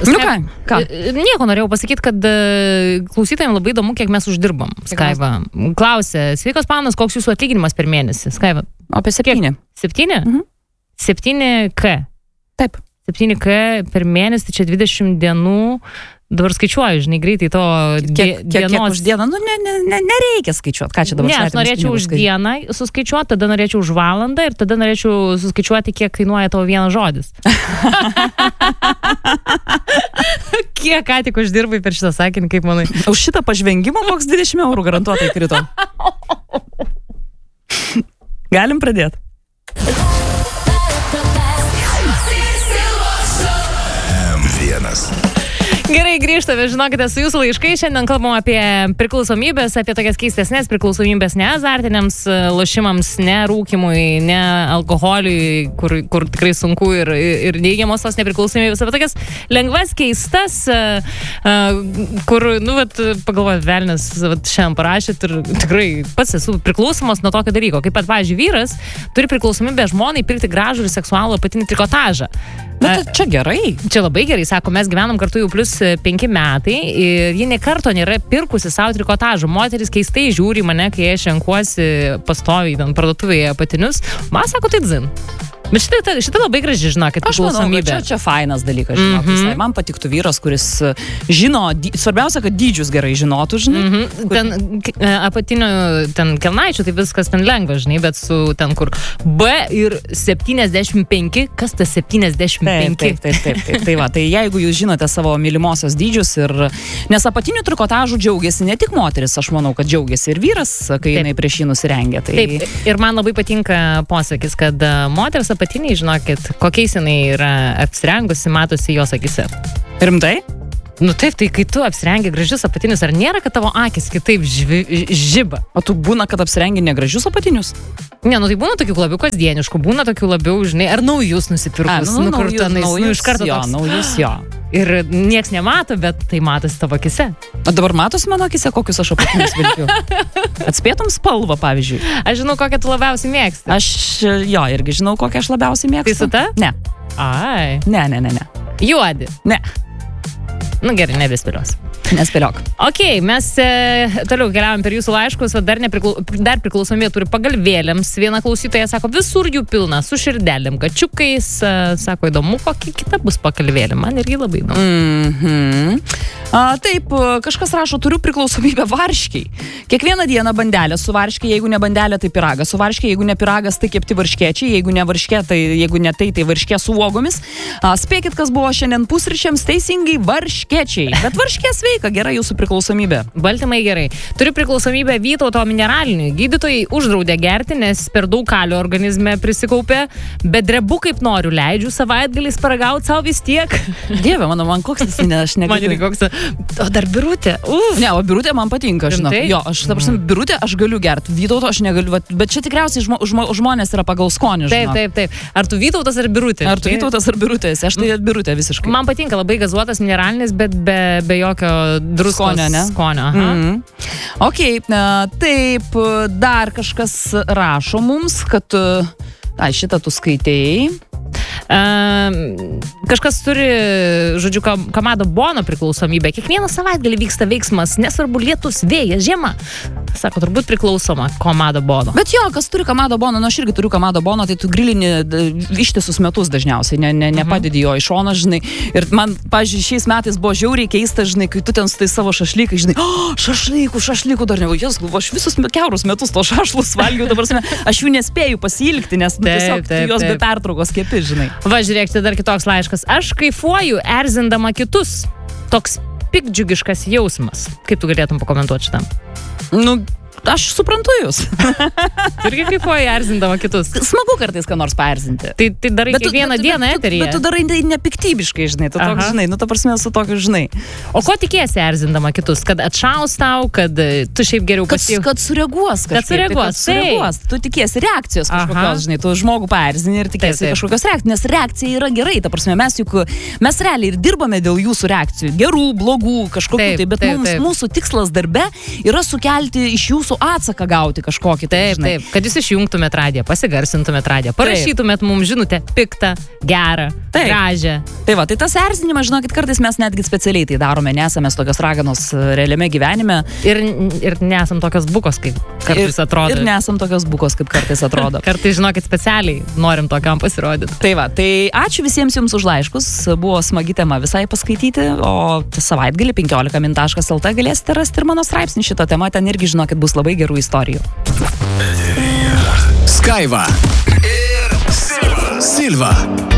Nu ką? Nieko norėjau pasakyti, kad klausytojams labai įdomu, kiek mes uždirbam. Skaiva. Klausė, sveikas panas, koks jūsų atlyginimas per mėnesį? Skaiva. Apie 7. 7? 7K. Taip. 7K per mėnesį, tai čia 20 dienų. Dabar skaičiuoju, žinai, greitai to Kiek už dieną? Nu, nereikia skaičiuoti. Ką čia dabar? Ne, aš norėčiau už dieną suskaičiuoti, tada norėčiau už valandą ir tada norėčiau suskaičiuoti, kiek kainuoja tavo vienas žodis. Kiek ką tik uždirbai per šitą sakinį, kaip manai? Už šitą pažvengimą koks 20 eurų garantuotai krito. Galim pradėti. Gerai, grįžtame, žinokite, su jūsų laiškai. Šiandien kalbam apie priklausomybės, apie tokias keistesnės priklausomybės, ne azartiniams lošimams, ne rūkimui, ne alkoholiui, kur tikrai sunku ir neigiamos tos nepriklausomybės, apie tokias lengvas, keistas, kur, nu, vat, pagalvojat, velnis, šiandien parašėt ir tikrai pats esu priklausomas nuo tokio dalyko. Kaip pat, pavyzdžiui, vyras turi priklausomybę žmonai pirkti gražų ir seksualų apatinį trikotažą. Bet čia gerai. Čia labai gerai, sako, mes gyvenam kartu jau plus 5 metai ir ji nekarto nėra pirkusi savo trikotažų. Moteris keistai žiūri mane, kai aš renkuosi pastoviai parduotuvėje apatinius. Man sako, tai dzin. Bet šitą labai graži, žinokit, priklausomybė. Čia fainas dalykas, žinok. Man patiktų vyras, kuris žino, svarbiausia, kad dydžius gerai žinotų, žinai. Ten apatinių, ten kelnaičių, tai viskas ten lengva, žinai, bet su ten kur B ir 75, kas tas 75? Taip. Tai va, tai jeigu jūs žinote savo mylimosios dydžius ir... Nes apatinių trikotažų džiaugiasi ne tik moteris, aš manau, kad džiaugiasi ir vyras, kai jinai prieš jį nusirengia. Tai... Taip, ir man labai patinka posakis, kad moteris apatiniai, žinokit, kokiais jinai yra apsirengusi, matosi jos akise. Rimtai? Nu taip, tai kai tu apsirengi gražius apatinius, ar nėra, kad tavo akis kitaip žiba? O tu būna, kad apsirengi negražius apatinius? Ne, nu tai būna tokių labiau kasdieniškų, būna tokių labiau, žinai, ar naujus nusipirkus, naujus, iš karto toks. Naujus, jo. Ir nieks nemato, bet tai matosi tavo akise. O dabar matosi mano akise, kokius aš apatinius vilkiu? Atspėtum spalvą, pavyzdžiui. Aš žinau, kokią tu labiausiai mėgsti. Aš, jo, irgi žinau, kokią aš labiausiai mėgstu. Tai su ta? Ne. Ai. Ne. Juodi? Ne. Nu gerai, nebespėlios. Nespėliok. Ok, mes toliau keliavom per jūsų laiškus, dar priklausomybė turi pagalvėlėms. Viena klausytoja sako, visur jų pilna, su širdelėm, kačiukais. Sako, įdomu, kokia kita bus pagalvėlė. Man irgi labai įdomu. Taip, kažkas rašo, turiu priklausomybę varškiai. Kiekvieną dieną bandelė su varškiai, jeigu ne bandelė, tai piragas su varškiai, jeigu ne piragas, tai kepti varškiečiai, jeigu ne varškė, tai jeigu ne tai varškė su uogomis. Spėkit, kas buvo šiandien pusryčiams, teisingai varškiečiai. Bet varškė sveika, gera jūsų priklausomybė. Baltymai gerai. Turiu priklausomybę Vytauto mineraliniui. Gydytojai uždraudė gerti, nes per daug kalio organizme prisikaupė, bet drebu kaip noriu, leidžiu savaitgaliais paragauti savo vis tiek. Dieve, man koks jis, ne, aš negaliu. Man irgi koks. O dar birutė. Ne, o birutė man patinka, žinok. Jo, aš, ta prasme, birutė aš galiu gerti, Vytauto aš negaliu, bet čia tikriausiai žmonės yra pagal skonį, žinok. Taip. Ar tu Vytautas ar birutė? Ar tu Vytautas ar birutė? Aš tai birutė visiškai. Man patinka labai gazuotas mineralinis, bet be jokio druskos skonio. Ok, taip, dar kažkas rašo mums, kad... šitą tu skaitėjai. Kažkas turi, žodžiu, Kamado Bono priklausomybę. Kiekvieną savaitgalį vyksta veiksmas, nesvarbu lietus, vėjas, žiema. Sako, turbūt priklausoma Kamado Bono. Bet jo, kas turi Kamado Bono, aš irgi turiu Kamado Bono, tai tu grilini ištisus metus dažniausiai, nepadedi jo iš šono, žinai. Ir man, pavyzdžiui, šiais metais buvo žiauriai keista, žinai, kai tu ten su tai savo šašlykai, žinai, šašlykų dar nebuvo, aš visus kiaurus metus to šašlus valgiau, dabar aš jų nespėju pasiilgti, nes tiesiog juos be pertraukos kepi, žinai. Va, žiūrėk, tai dar kitoks laiškas. Aš kaifuoju, erzindama kitus. Toks pikdžiugiškas jausmas. Kaip tu galėtum pakomentuoti šitam? Nu, aš suprantu jūs. Irgi kaifuoji, erzindama kitus. Smagu kartais ką nors paerzinti. Tai darai kiekvieną dieną eteryje. Bet tu darai nepiktybiškai, žinai. Tu toks, žinai, ta prasme su tokiu, žinai. O ko tikiesi erzindama kitus? Kad atšaus tau, kad tu šiaip geriau pasijausi? Kad sureaguos kažkaip. Kad sureaguos. Tu tikiesi reakcijos kažkokios, žinai. Tu žmogų paerzini ir tikiesi kažkokios reakcijos. Nes reakcija yra gerai. Ta prasme, mes realiai ir dirbame dėl jūsų reakcijų. Gerų, blogų, kažkokių. Bet mūsų tikslas darbe yra sukelti iš jūsų mūsų atsaką gauti kažkokį. Taip, kad jūs išjungtumėt radiją, pasigarsintumėt radiją, parašytumėt mums žinutę piktą, gerą, gražią. Tai va, tai tas erzinimas, žinokit, kartais mes netgi specialiai tai darome, nesame tokios raganos realiame gyvenime. Ir nesam tokios bukos, kaip kartais atrodo. Ir nesam tokios bukos, kaip kartais atrodo. Kartais, žinokit, specialiai norim tokiam pasirodyti. Tai va, tai ačiū visiems jums už laiškus, buvo smagi tema visai paskaityti, o savaitgalį 15min.lt galėsite rasti ir mano straipsnį šito tema, ten irgi žinokit bus labai gerų istorijų. Skaiva ir Silva.